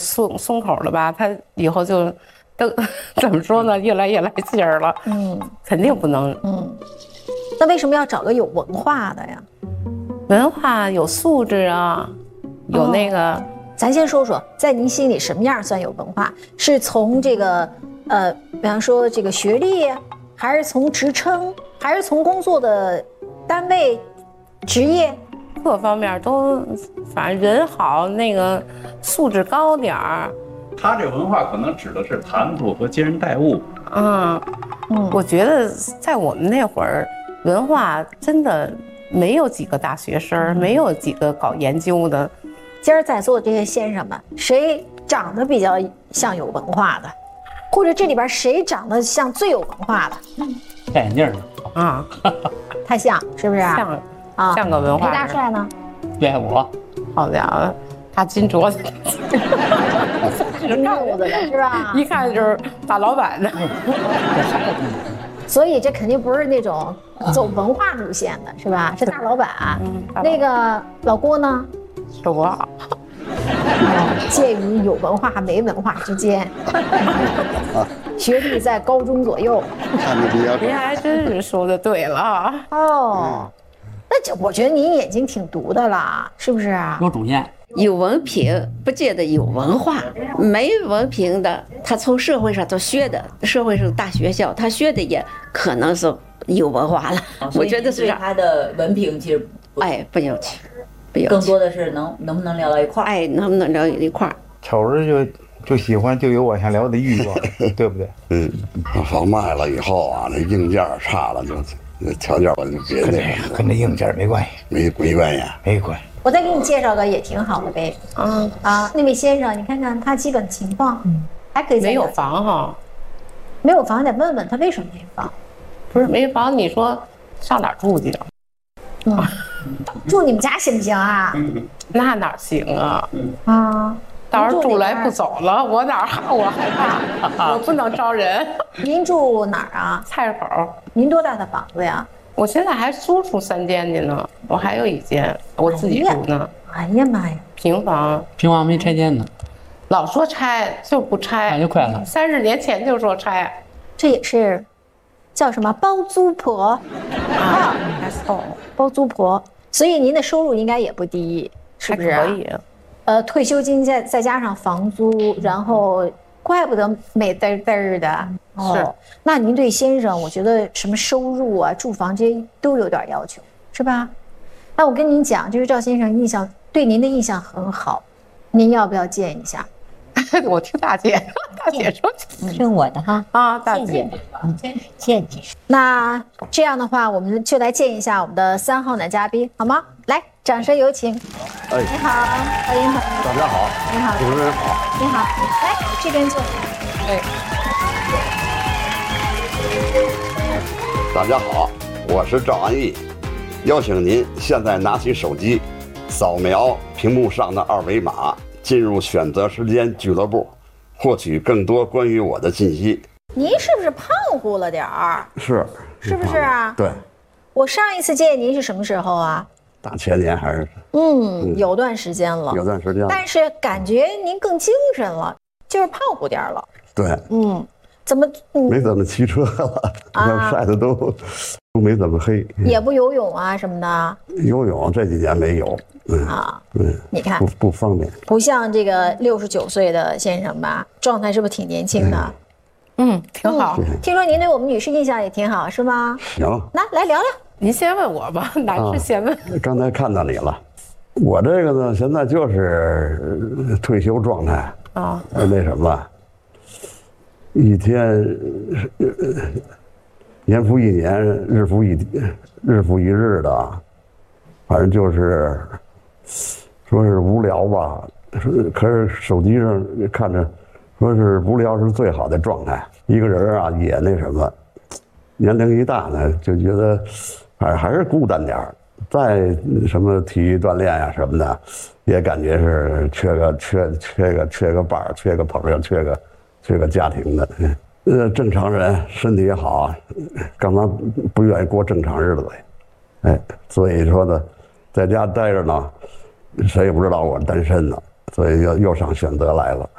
松口了吧，他以后就都怎么说呢，越来越来劲儿了。肯定不能。 那为什么要找个有文化的呀？ 文化有素质啊，有那个。 咱先说说，在您心里什么样算有文化？是从这个比方说这个学历，还是从职称，还是从工作的单位、职业？ 各方面都，反正人好，那个素质高点儿。 他这文化可能指的是谈吐和接人待物。 我觉得在我们那会儿，文化真的没有几个大学生，没有几个搞研究的。 今儿在座的这些先生们，谁长得比较像有文化的，或者这里边谁长得像最有文化的？ 戴眼镜啊， 太像，是不是？ 像啊，像个文化人。 裴大帅呢？ 对我， 好家伙，他金镯子， 金镯子的是吧？ 一看就是大老板的。 所以这肯定不是那种走文化路线的，是吧？是大老板。那个老郭呢？ 是我， 介于有文化没文化之间，学历在高中左右。 您还真是说的对了。 那这我觉得您眼睛挺毒的啦，是不是啊？ 有主见。 有文凭不见得有文化，没文凭的，他从社会上都学的，社会上大学校，他学的也可能是有文化了。我觉得是他的文凭其实不要去。 更多的是能不能聊到一块儿， 能不能聊一块儿？ 瞅着就喜欢，就有往下聊的欲望，对不对？ 房卖了以后啊，那硬件差了，就那条件吧就别那个， 跟那硬件没关系， 没关系， 没关系。 我再给你介绍个也挺好的呗。那位先生，你看看他基本情况，还可以。 没有房哈， 没有房得问问他为什么没房。 不是没房，你说上哪儿住去？ 住你们家行不行啊？ 那哪行啊？到时候住来不走了，我害怕，我不能招人。 您住哪儿啊？ 菜市口。 您多大的房子呀？ 我现在还租出3间去呢，我还有1间我自己住呢。 哎呀妈呀！ 平房没拆迁呢， 老说拆就不拆， 就快了。 30年前就说拆， 这也是叫什么包租婆啊？还凑包租婆，所以您的收入应该也不低，是不是？ 可以。 退休金再加上房租，然后怪不得美嘚嘚的。 是， 那您对先生，我觉得什么收入啊、住房这些都有点要求，是吧？那我跟您讲，就是赵先生对您的印象很好，您要不要见一下？ 我听大姐说， 听我的哈大姐， 见你。 那这样的话，我们就来见一下我们的3号男嘉宾，好吗？来，掌声有请。你好，欢迎欢迎。 大家好。 你好， 主持人好。 你好，来这边坐。 大家好，我是赵安逸，邀请您现在拿起手机，扫描屏幕上的2维码。进入选择时间俱乐部，获取更多关于我的信息。 您是不是胖乎了点儿？ 是不是啊？ 对。 我上一次见您是什么时候啊？ 大前年还是？ 有段时间了。 有段时间了。 但是感觉您更精神了，就是胖乎点儿了。 对。 怎么？ 没怎么骑车了，晒的都没怎么黑。 也不游泳啊什么的。 游泳这几年没有。你看不方便， 不像这个69岁的先生吧，状态是不是挺年轻的？ 挺好。 听说您对我们女士印象也挺好，是吗？ 行， 那来聊聊。 您先问我吧，男士先问。 刚才看到你了，我这个呢，现在就是退休状态啊，那什么，一天年复一年，日复一日的，反正就是说是无聊吧，可是手机上看着说是无聊是最好的状态。一个人啊也那什么，年龄一大呢就觉得还是孤单点儿，再什么体育锻炼呀什么的，也感觉是缺个伴儿，缺个朋友，缺个家庭的。正常人身体也好，干嘛不愿意过正常日子呀？所以说呢，在家待着呢，谁也不知道我单身呢，所以又上选择来了。